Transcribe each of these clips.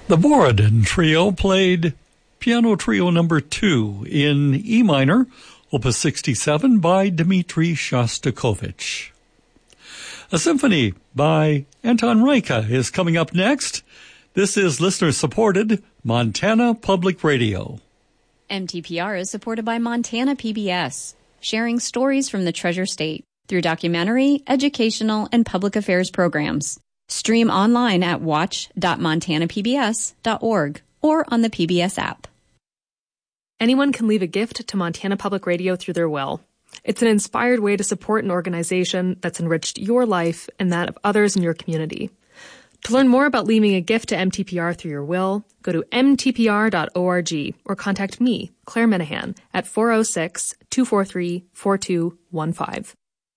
The Borodin Trio played Piano Trio number 2 in E minor, Opus 67 by Dmitri Shostakovich. A symphony by Anton Reika is coming up next. This is listener-supported Montana Public Radio. MTPR is supported by Montana PBS, sharing stories from the Treasure State through documentary, educational, and public affairs programs. Stream online at watch.montanapbs.org or on the PBS app. Anyone can leave a gift to Montana Public Radio through their will. It's an inspired way to support an organization that's enriched your life and that of others in your community. To learn more about leaving a gift to MTPR through your will, go to mtpr.org or contact me, Claire Minahan, at 406-243-4215.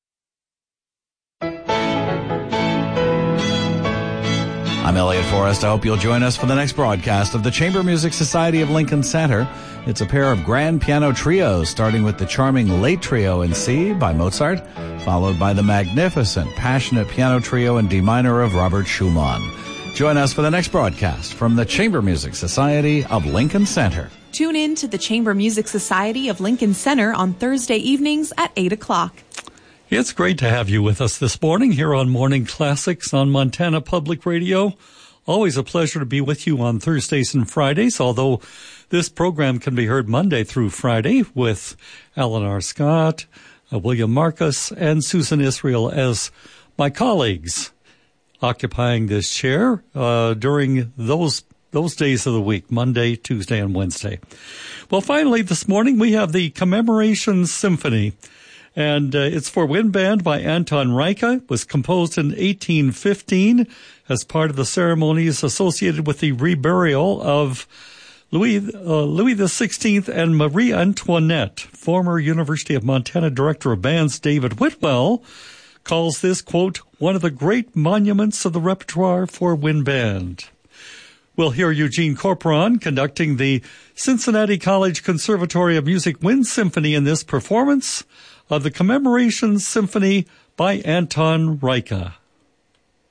I'm Elliot Forrest. I hope you'll join us for the next broadcast of the Chamber Music Society of Lincoln Center. It's a pair of grand piano trios, starting with the charming Late Trio in C by Mozart, followed by the magnificent Passionate Piano Trio in D minor of Robert Schumann. Join us for the next broadcast from the Chamber Music Society of Lincoln Center. Tune in to the Chamber Music Society of Lincoln Center on Thursday evenings at 8 o'clock. It's great to have you with us this morning here on Morning Classics on Montana Public Radio. Always a pleasure to be with you on Thursdays and Fridays, although this program can be heard Monday through Friday with Alan R. Scott, William Marcus, and Susan Israel as my colleagues occupying this chair during those days of the week, Monday, Tuesday, and Wednesday. Well, finally, this morning we have the Commemoration Symphony. And it's for wind band by Anton Reika. It was composed in 1815 as part of the ceremonies associated with the reburial of Louis XVI and Marie Antoinette. Former University of Montana Director of Bands David Whitwell calls this, quote, one of the great monuments of the repertoire for wind band. We'll hear Eugene Corporon conducting the Cincinnati College Conservatory of Music Wind Symphony in this performance of the Commemoration Symphony by Anton Reika.